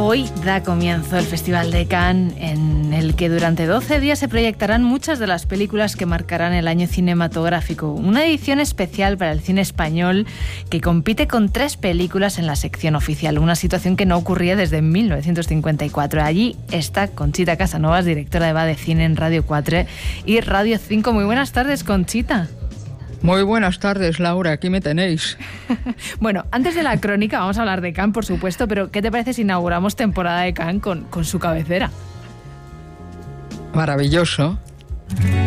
Hoy da comienzo el Festival de Cannes, en el que durante 12 días se proyectarán muchas de las películas que marcarán el año cinematográfico. Una edición especial para el cine español que compite con 3 películas en la sección oficial, una situación que no ocurría desde 1954. Allí está Conchita Casanovas, directora de Va de Cine en Radio 4 y Radio 5. Muy buenas tardes, Conchita. Muy buenas tardes, Laura, aquí me tenéis. Bueno, antes de la crónica vamos a hablar de Cannes, por supuesto, pero ¿qué te parece si inauguramos temporada de Cannes con su cabecera? Maravilloso.